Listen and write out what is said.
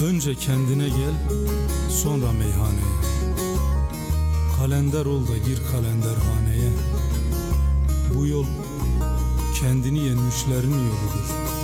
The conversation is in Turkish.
Önce kendine gel, sonra meyhaneye. Kalender ol da gir kalenderhaneye. Bu yol kendini yenmişlerin yoludur.